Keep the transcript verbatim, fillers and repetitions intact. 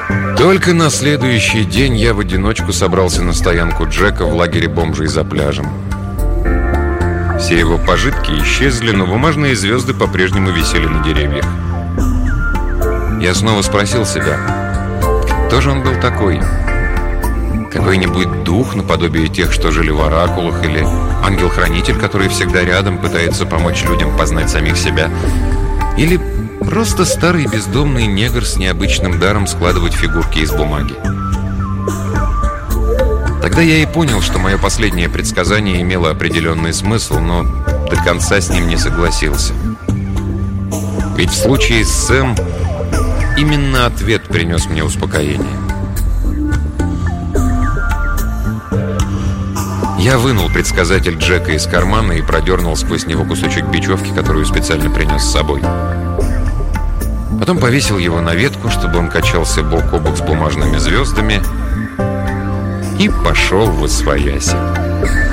Только на следующий день я в одиночку собрался на стоянку Джека в лагере бомжей за пляжем. Все его пожитки исчезли, но бумажные звезды по-прежнему висели на деревьях. Я снова спросил себя, кто же он был такой? Какой-нибудь дух наподобие тех, что жили в оракулах, или ангел-хранитель, который всегда рядом, пытается помочь людям познать самих себя? Или просто старый бездомный негр с необычным даром складывать фигурки из бумаги? Тогда я и понял, что мое последнее предсказание имело определенный смысл, но до конца с ним не согласился. Ведь в случае с Сэм именно ответ принес мне успокоение. Я вынул предсказатель Джека из кармана и продернул сквозь него кусочек бечевки, которую специально принес с собой. Потом повесил его на ветку, чтобы он качался бок о бок с бумажными звездами, и пошел восвояси.